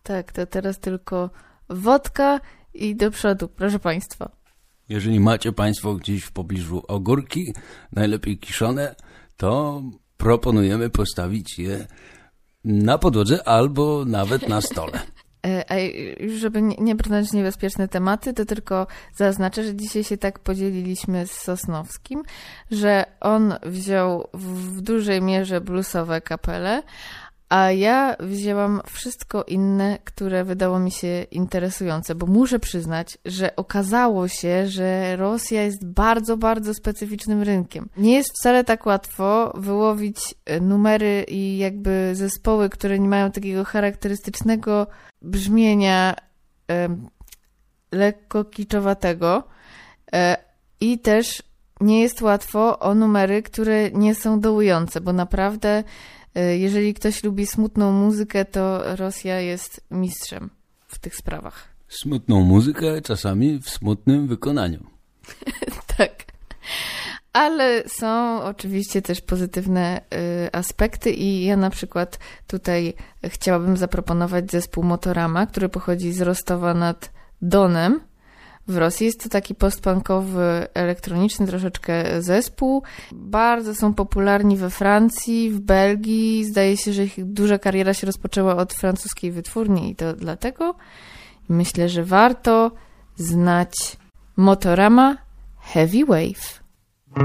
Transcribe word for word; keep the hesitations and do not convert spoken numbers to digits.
Tak, to teraz tylko wodka i do przodu, proszę Państwa. Jeżeli macie Państwo gdzieś w pobliżu ogórki, najlepiej kiszone, to proponujemy postawić je na podłodze albo nawet na stole. A już żeby nie brnąć niebezpieczne tematy, to tylko zaznaczę, że dzisiaj się tak podzieliliśmy z Sosnowskim, że on wziął w dużej mierze bluesowe kapele, a ja wzięłam wszystko inne, które wydało mi się interesujące, bo muszę przyznać, że okazało się, że Rosja jest bardzo, bardzo specyficznym rynkiem. Nie jest wcale tak łatwo wyłowić numery i jakby zespoły, które nie mają takiego charakterystycznego brzmienia e, lekko kiczowatego e, i też nie jest łatwo o numery, które nie są dołujące, bo naprawdę jeżeli ktoś lubi smutną muzykę, to Rosja jest mistrzem w tych sprawach. Smutną muzykę, czasami w smutnym wykonaniu. Tak. Ale są oczywiście też pozytywne y, aspekty i ja na przykład tutaj chciałabym zaproponować zespół Motorama, który pochodzi z Rostowa nad Donem w Rosji. Jest to taki postpunkowy, elektroniczny troszeczkę zespół. Bardzo są popularni we Francji, w Belgii. Zdaje się, że ich duża kariera się rozpoczęła od francuskiej wytwórni i to dlatego myślę, że warto znać Motorama Heavy Wave.